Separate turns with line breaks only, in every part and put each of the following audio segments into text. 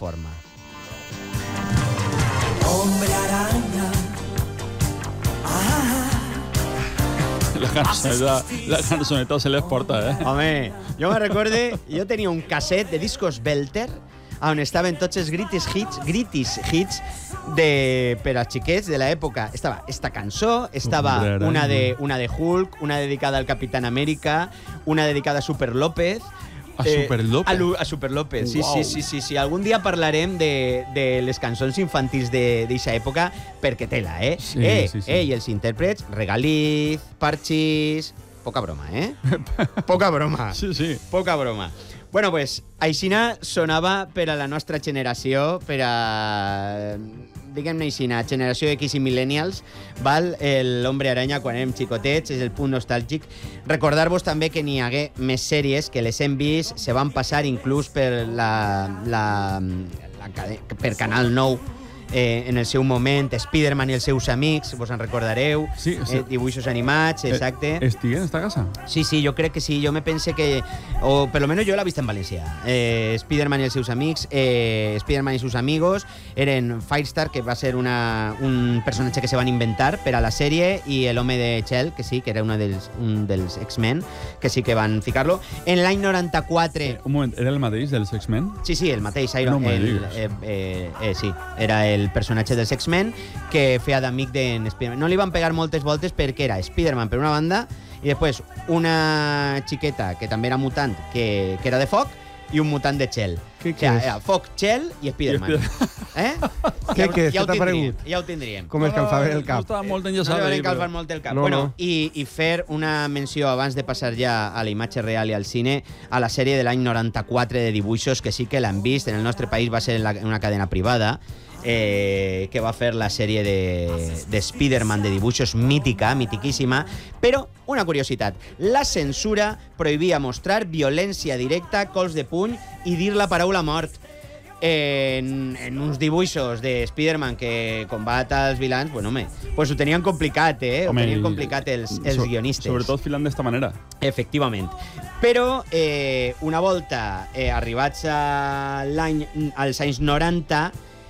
forma.
Hombre araña.
La cançoneta se les porta, eh?
Home, jo me recorde, jo tenia un casset de discos Belter on estaven tots els greatest hits per als xiquets de l'època. Estava esta cançó, estava una de Hulk, una dedicada al Capitán América, una dedicada a Super López.
A Super López?
A Super López, sí,
Wow.
sí. Algun dia parlarem de les cançons infantils d'eixa època, perquè tela, eh?
Sí.
I els intèrprets, Regaliz, Parchís... Poca broma, eh? Poca broma.
Sí.
Poca broma. Bueno, pues, aixina sonava per a la nostra generació, per a... diguem-ne aixina, generació X i millennials, val? L'Hombre Aranya, quan érem xicotets, és el punt nostàlgic. Recordar-vos també que n'hi hagué més sèries que les hem vist, se van passar inclús per per Canal 9, en el seu moment, Spiderman i els seus amics, vos en recordareu,
Sí.
dibuixos animats, exacte.
¿Estiguen en esta casa?
Sí, jo crec que sí. Jo me pense que... O per lo menos jo l'he vist en valencià. Spiderman i els seus amics, Spiderman i sus amigos, eren Firestar, que va ser un personatge que se van inventar per a la sèrie, i l'home de Shell, que sí, que era un dels X-Men, que sí que van ficar-lo. En l'any 94...
Un moment, ¿era el mateix dels X-Men?
Sí, el mateix.
No me
Sí, era el personatge dels X-Men que feia d'amic d'en Spiderman. No li van pegar moltes voltes perquè era Spiderman per una banda i després una xiqueta que també era mutant que era de foc i un mutant de Shell.
Què
O sigui,
és?
era foc, Shell i Spiderman.
Què és? Què t'ha paregut?
Ja ho tindríem.
Com escalfaven el
No
cap.
estava molt
No
enllaçat.
li van escalfar molt el cap.
No,
Bueno,
no.
I fer una menció, abans de passar ja a la imatge real i al cine, a la sèrie de l'any 94 de dibuixos, que sí que l'han vist. En el nostre país va ser en una cadena privada, que va fer la sèrie de Spiderman de dibuixos mítica, mitiquíssima, però una curiositat, la censura prohibia mostrar violència directa, cols de puny i dir la paraula mort. En uns dibuixos de Spiderman que combat als vilans, bueno, home, pues ho tenien complicat, eh? Ho tenien complicat els guionistes.
Sobretot filant d'esta manera.
Efectivament. Però una volta arribats als anys 90,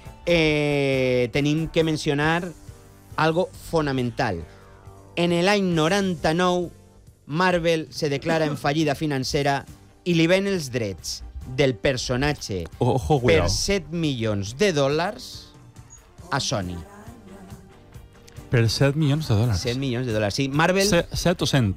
tenim que mencionar algo fonamental. En l'any 99, Marvel se declara en fallida financera i li ven els drets del personatge
Ojo,
per
cuidado.
$7 milions a Sony.
Per $7 milions.
$7 milions, sí. Marvel...
7 o 100?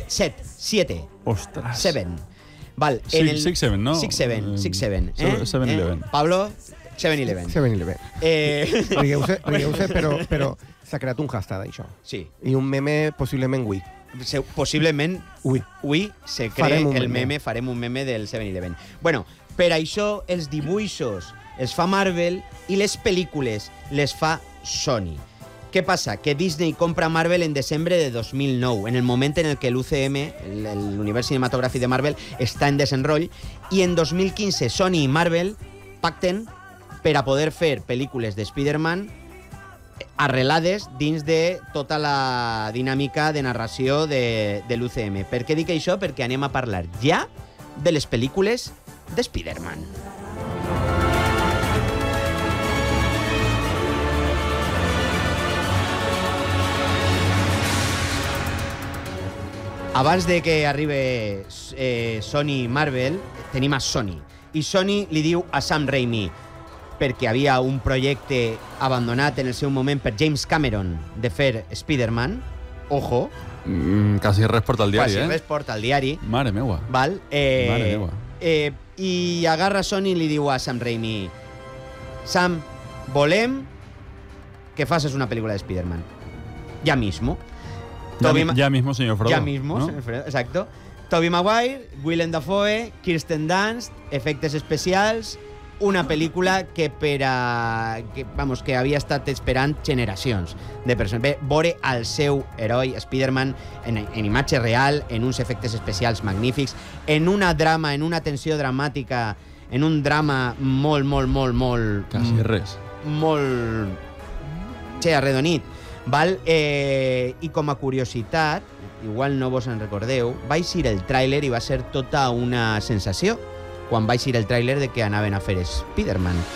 7.
Ostres.
7. Val.
6-7, no?
6-7.
7-Eleven.
Pablo, 7-Eleven.
7-Eleven. Rigueu-se, però s'ha creat un hashtag, això.
Sí.
I un meme, possiblement, avui.
Possiblement, avui se cree farem un meme del 7-Eleven. Bueno, per això els dibuixos els fa Marvel i les pel·lícules les fa Sony. Què passa? Que Disney compra Marvel en desembre de 2009, en el moment en el que l'UCM, l'univers cinematogràfic de Marvel, està en desenroll, i en 2015 Sony i Marvel pacten per a poder fer pel·lícules de Spider-Man arrelades dins de tota la dinàmica de narració de l'UCM. Per què dic això? Perquè anem a parlar ja de les pel·lícules de Spider-Man. Abans de que arribi Sony i Marvel, tenim a Sony. I Sony li diu a Sam Raimi, perquè havia un projecte abandonat en el seu moment per James Cameron de fer Spider-Man, ojo,
Quasi res porta al diari,
quasi res porta al diari,
Mare meua.
val?
Mare meua.
I agarra Sony i li diu a Sam Raimi, Sam, volem que faces una pel·lícula de Spider-Man. Ya mismo.
Ya mismo, señor Frodo.
Ya mismo,
¿no?
señor Frodo, exacto. Tobey Maguire, Willem Dafoe, Kirsten Dunst, efectes especials, una pel·lícula que que havia estat esperant generacions de persones. Veure el seu heroi, Spider-Man, en imatge real, en uns efectes especials magnífics, en una drama, en una tensió dramàtica, en un drama molt...
Quasi res.
Molt... arredonit. Val? I com a curiositat, igual no vos en recordeu, va eixir el tràiler i va ser tota una sensació quan va eixir el tràiler de que anaven a fer Spider-Man.